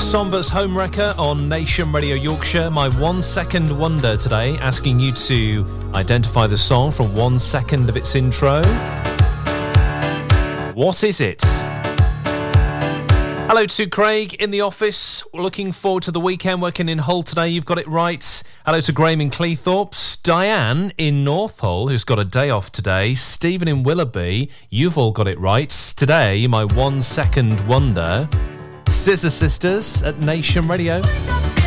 Somber's Homewrecker on Nation Radio Yorkshire. My 1 second wonder today, asking you to identify the song from 1 second of its intro. What is it? Hello to Craig in the office. We're looking forward to the weekend, working in Hull today. You've got it right. Hello to Graham in Cleethorpes. Diane in North Hull, who's got a day off today. Stephen in Willoughby. You've all got it right. Today, my 1 second wonder. Scissor Sisters at Nation Radio.